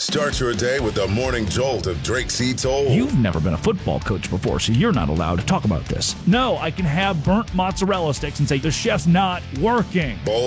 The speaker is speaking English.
Start your day with the morning jolt of Drake C. Toll. You've never been a football coach before, so you're not allowed to talk about this. No, I can have burnt mozzarella sticks and say the chef's not working.